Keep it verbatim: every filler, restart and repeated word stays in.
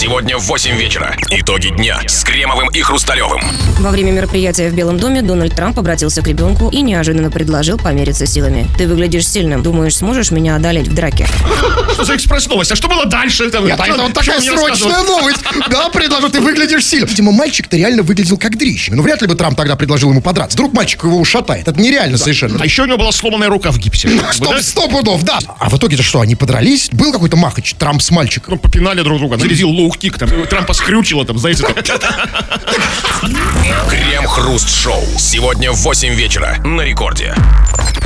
Сегодня в восемь вечера. Итоги дня с Кремовым и Хрусталевым. Во время мероприятия в Белом доме Дональд Трамп обратился к ребенку и неожиданно предложил помериться силами. «Ты выглядишь сильным. Думаешь, сможешь меня одолеть в драке?» Что за экспресс-новость? А что было дальше? Нет, а это вот такая срочная новость. Да, предложил, ты выглядишь сильно. Видимо, мальчик-то реально выглядел как дрищ. Ну, вряд ли бы Трамп тогда предложил ему подраться. Вдруг мальчик его ушатает. Это нереально совершенно. А еще у него была сломанная рука в гипсе. Стоп, сто пудов, да. А в итоге-то что, они подрались? Был какой-то махач, Трамп с мальчиком? Ну, попинали друг друга. Зарядил лоу-кик, там, Трампа скрючило, там, знаете, там. Крем-хруст-шоу. Сегодня в восемь вечера на Рекорде.